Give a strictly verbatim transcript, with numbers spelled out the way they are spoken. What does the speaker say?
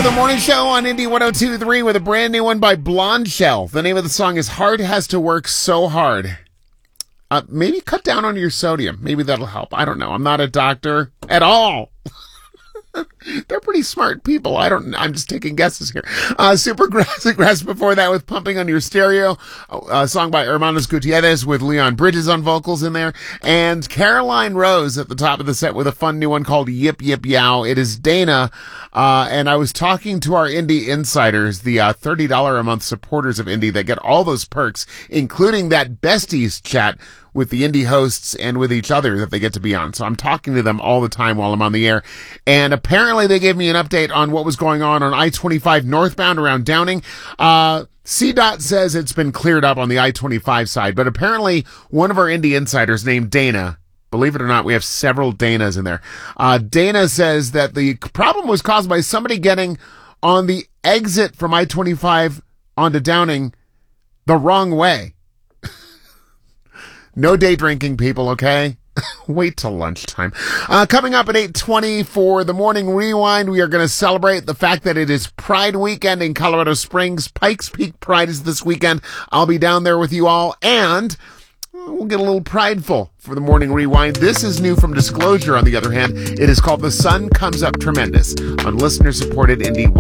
for the morning show on Indie one oh two point three with a brand new one by Blonde Shell. The name of the song is Heart Has to Work So Hard. Uh, maybe cut down on your sodium. Maybe that'll help. I don't know. I'm not a doctor at all. They're pretty smart people. I don't, I'm just taking guesses here. Uh, Supergrass Grass before that with Pumping on Your Stereo, a song by Hermanos Gutierrez with Leon Bridges on vocals in there. And Caroline Rose at the top of the set with a fun new one called Yip Yip Yow. It is Dana. Uh, and I was talking to our Indie Insiders, the uh, thirty dollars a month supporters of Indie that get all those perks, including that besties chat with the Indie hosts and with each other that they get to be on. So I'm talking to them all the time while I'm on the air. And apparently they gave me an update on what was going on on I twenty-five northbound around Downing. Uh, C DOT says it's been cleared up on the I twenty-five side, but apparently one of our Indie insiders named Dana, believe it or not, we have several Danas in there. Uh, Dana says that the problem was caused by somebody getting on the exit from I twenty-five onto Downing the wrong way. No day drinking, people, okay? Wait till lunchtime. Uh, coming up at eight twenty for the Morning Rewind, we are going to celebrate the fact that it is Pride Weekend in Colorado Springs. Pikes Peak Pride is this weekend. I'll be down there with you all, and we'll get a little prideful for the Morning Rewind. This is new from Disclosure, on the other hand. It is called The Sun Comes Up Tremendous on listener-supported Indie